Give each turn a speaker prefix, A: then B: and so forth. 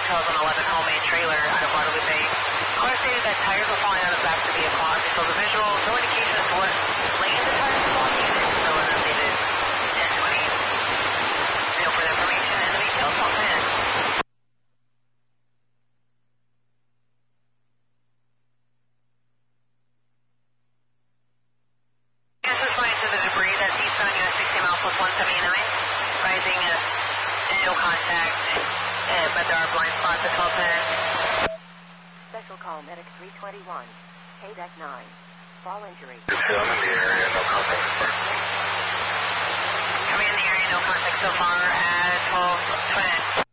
A: details on 11 homemade trailer out of Guadalupe. Caller stated that tires were falling out of the back of the vehicle. As for the visual, no indication as to what lane the tires were falling in. So an updated 1020. No further information and the details on 10. To the debris that's eastbound US 60 miles plus 179, rising no contact, but there are blind spots at 1210.
B: Special call medic 321, KDEC 9, fall injury.
C: I'm in the area, no contact so far.
A: Coming in the area, no contact so far at 1210.